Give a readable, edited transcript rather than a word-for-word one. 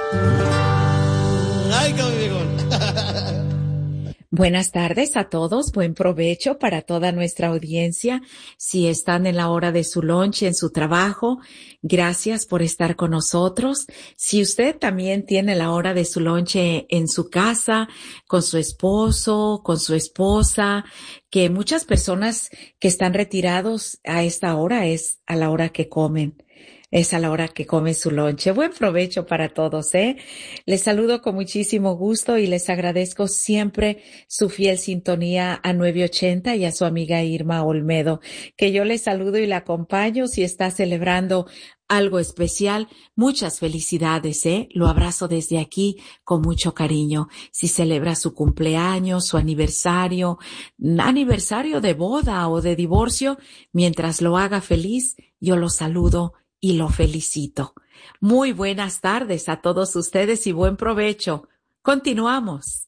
Ay, conmigo. Buenas tardes a todos, buen provecho para toda nuestra audiencia. Si están en la hora de su lunch, en su trabajo, gracias por estar con nosotros. Si usted también tiene la hora de su lunch en su casa, con su esposo, con su esposa, que muchas personas que están retirados a esta hora es a la hora que comen. Es a la hora que come su lonche. Buen provecho para todos, ¿eh? Les saludo con muchísimo gusto y les agradezco siempre su fiel sintonía a 980 y a su amiga Irma Olmedo, que yo les saludo y la acompaño si está celebrando algo especial. Muchas felicidades, ¿eh? Lo abrazo desde aquí con mucho cariño. Si celebra su cumpleaños, su aniversario, aniversario de boda o de divorcio, mientras lo haga feliz, yo lo saludo y lo felicito. Muy buenas tardes a todos ustedes y buen provecho. Continuamos.